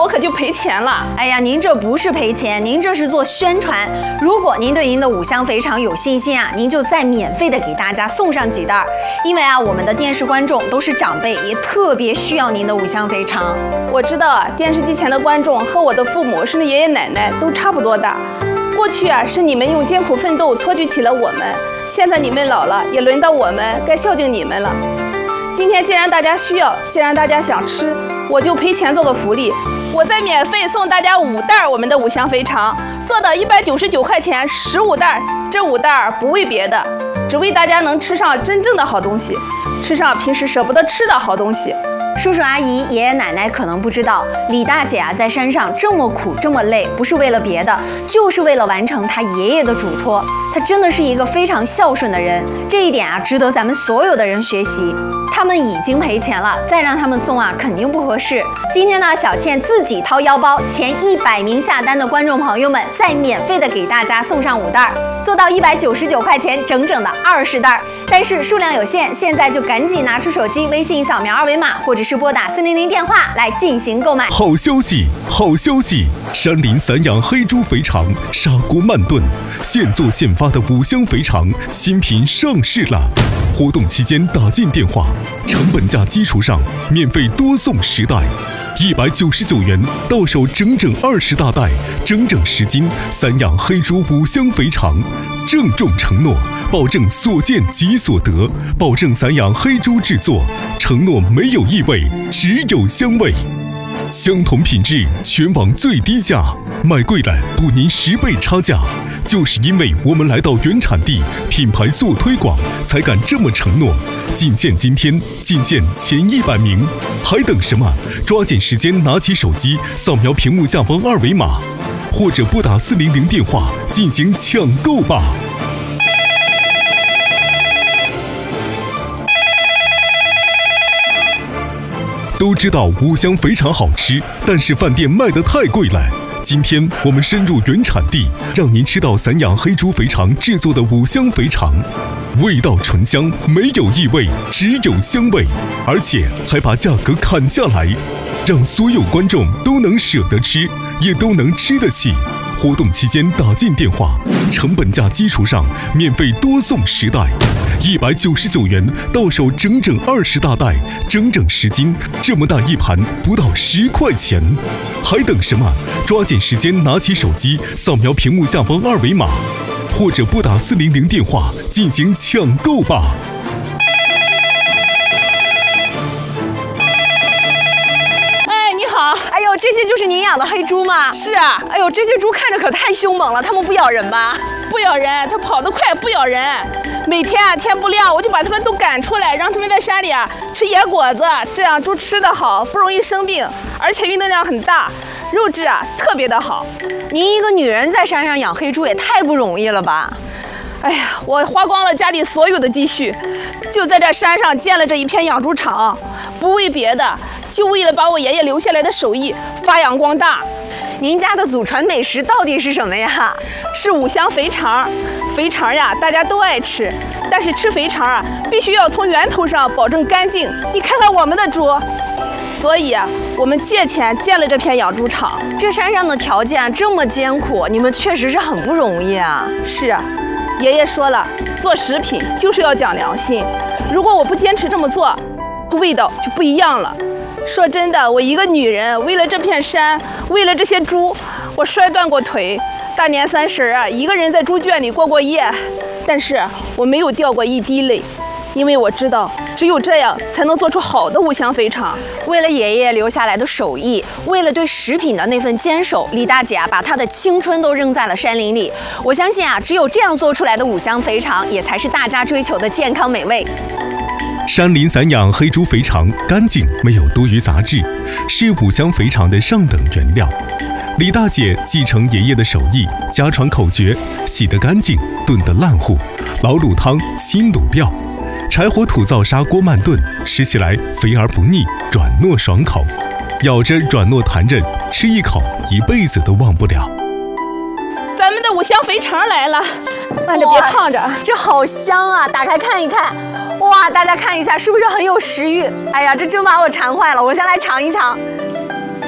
我可就赔钱了。 哎呀，您这不是赔钱，您这是做宣传。如果您对您的五香肥肠有信心啊，您就再免费的给大家送上几袋。因为啊，我们的电视观众都是长辈，也特别需要您的五香肥肠。 我知道啊，电视机前的观众和我的父母甚至爷爷奶奶都差不多大。过去啊，是你们用艰苦奋斗托举起了我们，现在你们老了，也轮到我们该孝敬你们了。今天既然大家需要，既然大家想吃，我就赔钱做个福利，我再免费送大家5袋我们的五香肥肠，做到199块钱15袋。这5袋不为别的，只为大家能吃上真正的好东西，吃上平时舍不得吃的好东西。 叔叔阿姨、爷爷奶奶可能不知道，李大姐啊在山上这么苦这么累，不是为了别的，就是为了完成她爷爷的嘱托。她真的是一个非常孝顺的人，这一点啊值得咱们所有的人学习。他们已经赔钱了，再让他们送啊肯定不合适。今天呢，小倩自己掏腰包，前100名下单的观众朋友们，再免费的给大家送上5袋，做到199块钱，整整的20袋。但是数量有限，现在就赶紧拿出手机，微信扫描2维码，或者是拨打400电话来进行购买。 好消息，好消息！山林散养黑猪肥肠，砂锅慢炖，现做现发的五香肥肠新品上市了。活动期间打进电话，成本价基础上免费多送10袋，199元到手整整20大袋，整整10斤散养黑猪五香肥肠。郑重承诺，保证所见即所得，保证散养黑猪制作，承诺没有异味，只有香味。相同品质，全网最低价，买贵了补您10倍差价。就是因为我们来到原产地，品牌做推广，才敢这么承诺。仅限今天，仅限前100名，还等什么？抓紧时间拿起手机，扫描屏幕下方2维码，或者拨打400电话进行抢购吧。都知道五香肥肠好吃，但是饭店卖得太贵了。今天我们深入原产地，让您吃到散养黑猪肥肠制作的五香肥肠，味道醇香，没有异味，只有香味，而且还把价格砍下来，让所有观众都能舍得吃，也都能吃得起。活动期间打进电话，成本价基础上免费多送10袋，199元到手整整20大袋，整整10斤，这么大一盘不到10块钱，还等什么？抓紧时间拿起手机，扫描屏幕下方2维码，或者拨打400电话进行抢购吧。 哎呦，这些就是您养的黑猪吗？ 是啊。 哎呦，这些猪看着可太凶猛了，它们不咬人吧？ 不咬人，它跑得快，不咬人。每天啊，天不亮我就把它们都赶出来，让它们在山里啊吃野果子，这样猪吃得好，不容易生病，而且运动量很大，肉质啊特别的好。 您一个女人在山上养黑猪也太不容易了吧？ 哎呀，我花光了家里所有的积蓄，就在这山上建了这一片养猪场，不为别的，就为了把我爷爷留下来的手艺发扬光大。 您家的祖传美食到底是什么呀？ 是五香肥肠。肥肠呀，大家都爱吃，但是吃肥肠啊，必须要从源头上保证干净。你看看我们的猪，所以啊，我们借钱建了这片养猪场。 这山上的条件这么艰苦，你们确实是很不容易啊。 是啊，爷爷说了，做食品就是要讲良心。如果我不坚持这么做，味道就不一样了。说真的，我一个女人，为了这片山，为了这些猪，我摔断过腿。大年30啊，一个人在猪圈里过过夜，但是我没有掉过一滴泪，因为我知道，只有这样才能做出好的五香肥肠。 为了爷爷留下来的手艺，为了对食品的那份坚守，李大姐啊，把她的青春都扔在了山林里。我相信啊，只有这样做出来的五香肥肠，也才是大家追求的健康美味。 山林散养黑猪肥肠干净，没有多余杂质，是五香肥肠的上等原料。李大姐继承爷爷的手艺，家传口诀：洗得干净，炖得烂糊，老卤汤，新卤料，柴火土灶砂锅慢炖，吃起来肥而不腻，软糯爽口，咬着软糯弹韧，吃一口一辈子都忘不了。 咱们的五香肥肠来了，慢着别烫着， 这好香啊！打开看一看，哇，大家看一下，是不是很有食欲？哎呀，这真把我馋坏了，我先来尝一尝。